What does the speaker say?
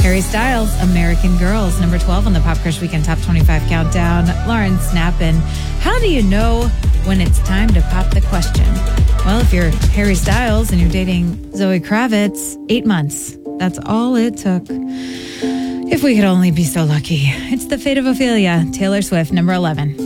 Harry Styles, American Girls, number 12 on the Pop Crush Weekend Top 25 Countdown. Lauren Snappin, how do you know when it's time to pop the question? Well, if you're Harry Styles and you're dating Zoe Kravitz, 8 months. That's all it took. If we could only be so lucky. It's The Fate of Ophelia, Taylor Swift, number 11.